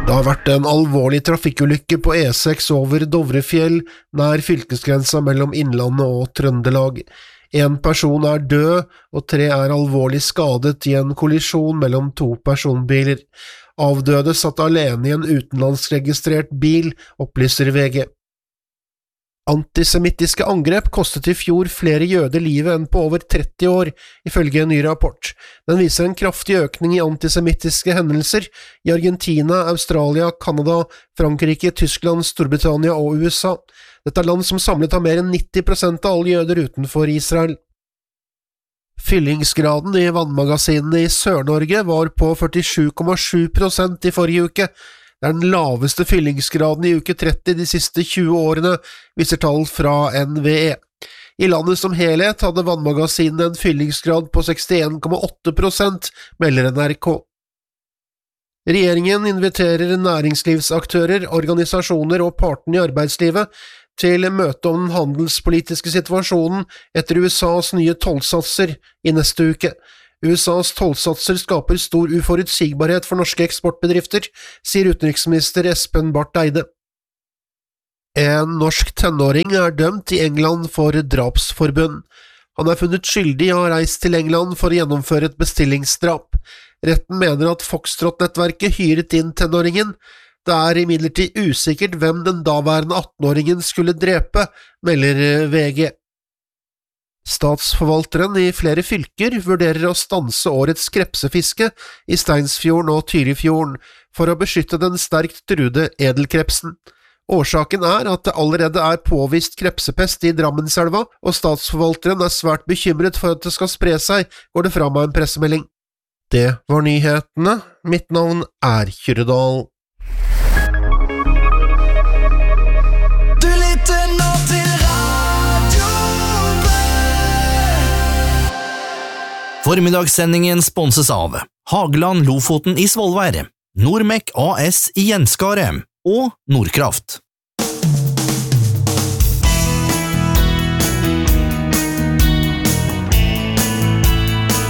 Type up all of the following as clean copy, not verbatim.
Det har vært en alvorlig trafikkulykke på E6 over Dovrefjell, nær fylkesgrensa mellom Innlandet og Trøndelag. En person er død, og 3 er alvorlig skadet i en kollisjon mellom 2 personbiler. Avdøde satt alene i en utenlandsregistrert bil, opplyser VG. Antisemittiske angrep kostet i fjor flere jøder livet enn på over 30 år, ifølge en ny rapport. Den viser en kraftig økning i antisemittiske hendelser i Argentina, Australia, Kanada, Frankrike, Tyskland, Storbritannia og USA. Dette er land som samlet har mer enn 90% av alle jøder utenfor Israel. Fyllingsgraden i vannmagasinene i Sør-Norge var på 47,7% i forrige uke. Det er den laveste fyllingsgraden i uke 30 de siste 20 årene, viser tall fra NVE. I landet som helhet hadde vannmagasinene en fyllingsgrad på 61,8%, melder NRK. Regjeringen inviterer næringslivsaktører, organisasjoner og partene i arbeidslivet til møte om den handelspolitiske situasjonen etter USAs nye tollsatser i neste uke. USAs tollsatser skaper stor uforutsigbarhet for norske eksportbedrifter, sier utenriksminister Espen Barth Eide. En norsk tenåring er dømt i England for drapsforbund. Han er funnet skyldig og har reist til England for å gjennomføre et bestillingsdrap. Retten mener at Foxtrot-nettverket hyret inn tenåringen. Det er imidlertid usikkert hvem den daværende 18-åringen skulle drepe, melder VG. Statsforvalteren i flere fylker vurderer å stanse årets krepsefiske i Steinsfjorden og Tyrifjorden for å beskytte den sterkt truede edelkrepsen. Årsaken er at det allerede er påvist krepsepest i Drammenselva, og statsforvalteren er svært bekymret for at det skal spre seg, går det fram av en pressemelding. Det var nyhetene. Mitt navn er Kyrredal. Formiddagssendingen sponses av Hageland Lofoten i Svolvær, Nordmek AS i Gjenskare og Nordkraft.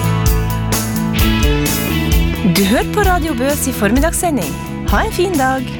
Du hører på Radio Bøs i formiddagssending. Ha en fin dag!